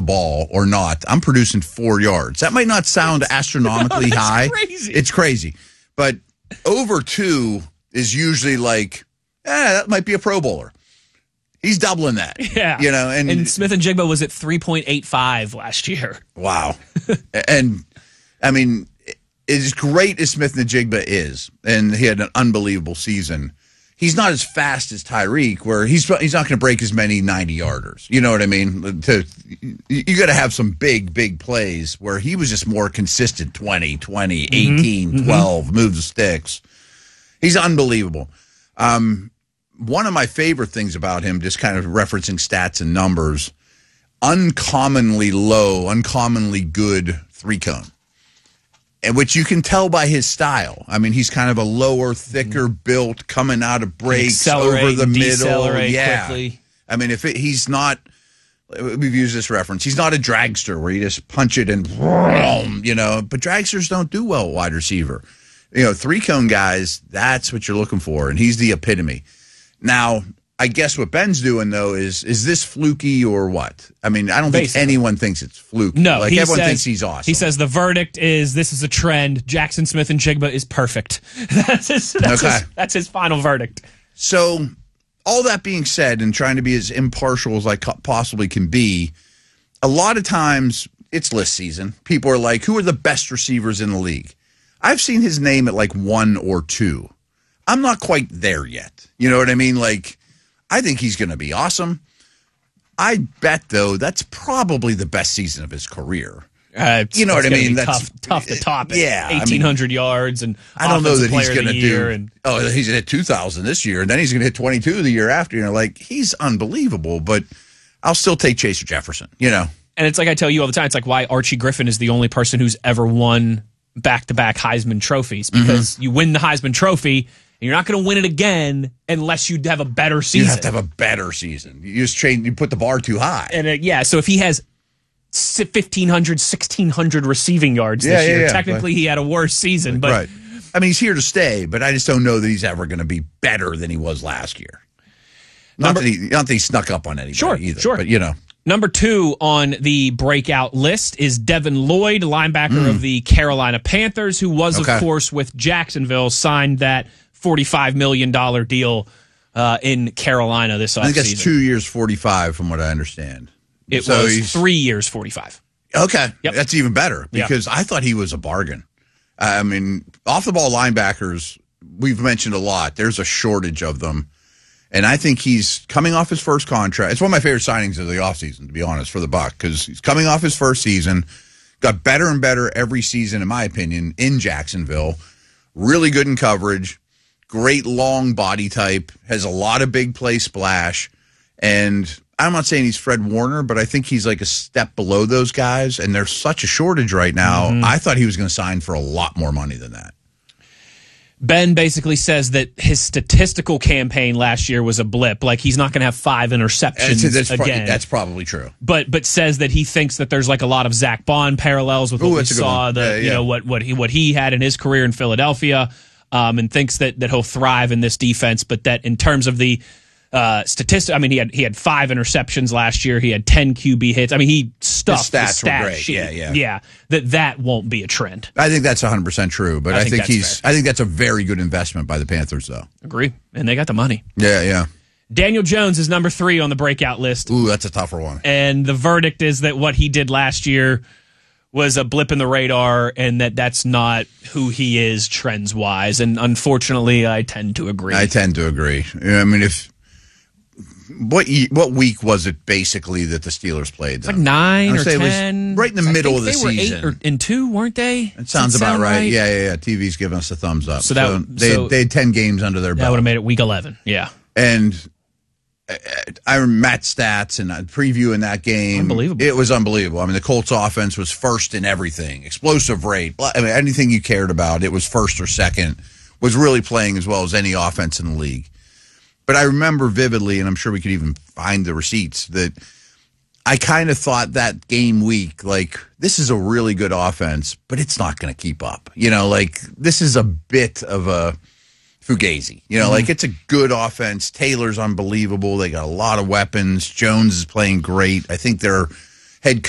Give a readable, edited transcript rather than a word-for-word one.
ball or not, I'm producing 4 yards. That might not sound astronomically high. Crazy. It's crazy. But over 2 is usually like, that might be a Pro Bowler. He's doubling that. Yeah. You know, and Smith and Jigba was at 3.85 last year. Wow. And, I mean, as great as Smith and Jigba is, and he had an unbelievable season, he's not as fast as Tyreek, where he's not going to break as many 90-yarders. You know what I mean? You got to have some big plays where he was just more consistent, 20, 18, 12, move the sticks. He's unbelievable. One of my favorite things about him, just kind of referencing stats and numbers, uncommonly low, uncommonly good 3-cone. And which you can tell by his style. I mean, he's kind of a lower, thicker built, coming out of breaks over the middle. Yeah. Quickly. I mean, he's not, we've used this reference, he's not a dragster where you just punch it and, you know, but dragsters don't do well wide receiver. You know, 3-cone guys, that's what you're looking for, and he's the epitome. Now, I guess what Ben's doing, though, is this fluky or what? I mean, I don't think anyone thinks it's fluky. No, like everyone thinks he's awesome. He says the verdict is this is a trend. Jackson Smith and Jigba is perfect. That's his final verdict. So, all that being said, and trying to be as impartial as I possibly can be, a lot of times it's list season. People are like, who are the best receivers in the league? I've seen his name at like 1 or 2. I'm not quite there yet. You know what I mean? Like, I think he's going to be awesome. I bet, though, that's probably the best season of his career. You know what I mean? That's tough to top it. Yeah, 1,800 yards, and I don't know that he's going to do. And, he's going to hit 2,000 this year, and then he's going to hit 22 the year after. You know, like, he's unbelievable. But I'll still take Chaser Jefferson. You know, and it's like I tell you all the time. It's like why Archie Griffin is the only person who's ever won back-to-back Heisman trophies, because you win the Heisman Trophy. And you're not going to win it again unless you have a better season. You have to have a better season. You just you put the bar too high. And so if he has 1,500, 1,600 receiving yards this year, technically he had a worse season. But right. I mean, he's here to stay, but I just don't know that he's ever going to be better than he was last year. Not that he snuck up on anybody either. Sure. But, you know. Number 2 on the breakout list is Devin Lloyd, linebacker of the Carolina Panthers, who was, of course, with Jacksonville, signed that $45 million deal in Carolina this offseason. I think that's 2 years, 45, from what I understand. It was 3 years, 45. Okay, that's even better, because I thought he was a bargain. I mean, off-the-ball linebackers, we've mentioned a lot. There's a shortage of them. And I think he's coming off his first contract. It's one of my favorite signings of the offseason, to be honest, for the Buck, because he's coming off his first season, got better and better every season, in my opinion, in Jacksonville. Really good in coverage, great long body type, has a lot of big play splash. And I'm not saying he's Fred Warner, but I think he's like a step below those guys, and there's such a shortage right now. I thought he was going to sign for a lot more money than that. Ben basically says that his statistical campaign last year was a blip. Like, he's not going to have 5 interceptions again. That's probably true. But says that he thinks that there's like a lot of Zach Bond parallels with what we saw, what he had in his career in Philadelphia, and thinks that he'll thrive in this defense. But that in terms of the statistics, I mean, he had 5 interceptions last year. He had 10 QB hits. I mean, he stuffed his stats the stat were great. sheet. Yeah. That won't be a trend. I think that's 100% true, but I think that's a very good investment by the Panthers, though. Agree, and they got the money. Yeah. Daniel Jones is number 3 on the breakout list. Ooh, that's a tougher one. And the verdict is that what he did last year was a blip in the radar, and that's not who he is trends-wise. And unfortunately, I tend to agree. I mean, what week was it basically that the Steelers played? It's like 9 or 10. Right in the middle of the season. They were 8 or 2, weren't they? It sounds about right. Yeah. TV's giving us a thumbs up. So they had 10 games under their belt. That would have made it week 11. Yeah. And I remember Matt Stats and previewing that game. Unbelievable. It was unbelievable. I mean, the Colts offense was first in everything. Explosive rate. I mean, anything you cared about, it was first or second. Was really playing as well as any offense in the league. But I remember vividly, and I'm sure we could even find the receipts, that I kind of thought that game week, like, this is a really good offense, but it's not going to keep up. You know, like, this is a bit of a fugazi. You know, like, it's a good offense. Taylor's unbelievable. They got a lot of weapons. Jones is playing great. I think their head